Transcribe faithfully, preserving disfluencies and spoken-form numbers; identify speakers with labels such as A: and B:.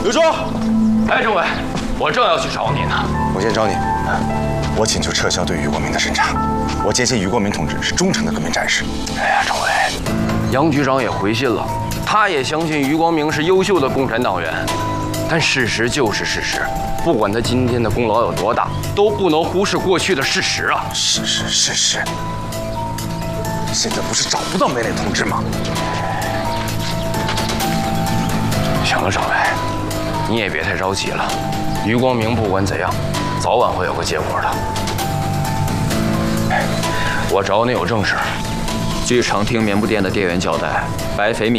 A: 刘忠，
B: 哎，政委，我正要去找你呢。
A: 我先找你。我请求撤销对俞国明的审查。我坚信俞国明同志是忠诚的革命战士。
B: 哎呀，政委，杨局长也回信了，他也相信俞光明是优秀的共产党员。但事实就是事实，不管他今天的功劳有多大，都不能忽视过去的事实啊。
A: 事实，事实。现在不是找不到梅磊同志吗？
B: 行了，政委，你也别太着急了。俞光明不管怎样，早晚会有个结果的。我找你有正事。
C: 据长汀棉布店的店员交代，白肥